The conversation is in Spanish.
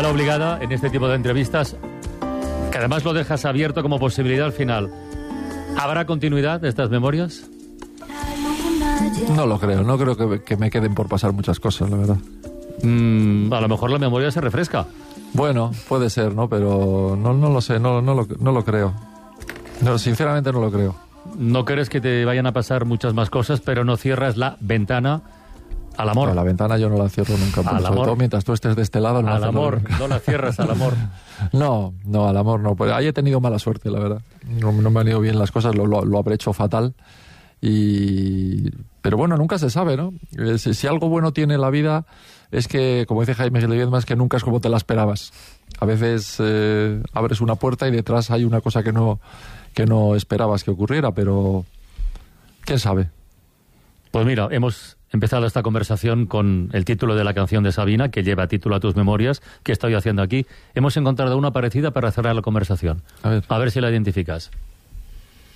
la obligada en este tipo de entrevistas, que además lo dejas abierto como posibilidad al final. ¿Habrá continuidad de estas memorias? No lo creo, no creo que me queden por pasar muchas cosas, la verdad. A lo mejor la memoria se refresca. Bueno, puede ser, ¿no? Pero no lo sé, no lo creo. No, sinceramente no lo creo. No crees que te vayan a pasar muchas más cosas, pero no cierras la ventana al amor. No, la ventana yo no la cierro nunca. Al sobre amor. todo mientras tú estés de este lado. No al amor, nunca. no la cierras al amor. No, al amor no. Pues ahí he tenido mala suerte, la verdad. No me han ido bien las cosas, lo habré hecho fatal. Pero bueno, nunca se sabe, ¿no? Si algo bueno tiene la vida es que, como dice Jaime Gil de Biedma, que nunca es como te la esperabas. A veces abres una puerta y detrás hay una cosa que no esperabas que ocurriera, pero quién sabe. Pues mira, hemos empezado esta conversación con el título de la canción de Sabina, que lleva título a tus memorias, que estoy haciendo aquí. Hemos encontrado una parecida para cerrar la conversación. A ver si la identificas.